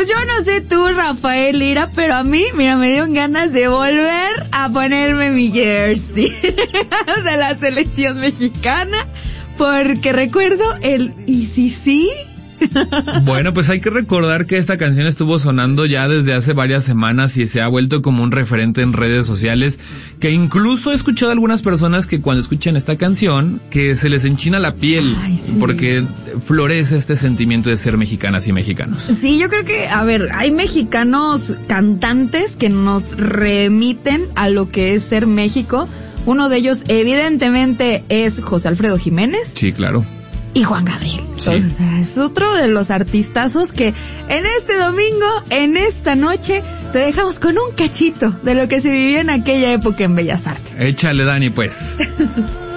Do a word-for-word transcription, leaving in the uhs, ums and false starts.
Pues yo no sé tú, Rafael Lira, pero a mí, mira, me dieron ganas de volver a ponerme mi jersey de la selección mexicana, porque recuerdo el ¿y si sí? Bueno, pues hay que recordar que esta canción estuvo sonando ya desde hace varias semanas y se ha vuelto como un referente en redes sociales, que incluso he escuchado a algunas personas que cuando escuchan esta canción, que se les enchina la piel. Ay, sí. Porque florece este sentimiento de ser mexicanas y mexicanos. Sí, yo creo que, a ver, hay mexicanos cantantes que nos remiten a lo que es ser México. Uno de ellos, evidentemente, es José Alfredo Jiménez. Sí, claro. Y Juan Gabriel. Sí. O sea, es otro de los artistazos que en este domingo, en esta noche, te dejamos con un cachito de lo que se vivía en aquella época en Bellas Artes. Échale, Dani, pues.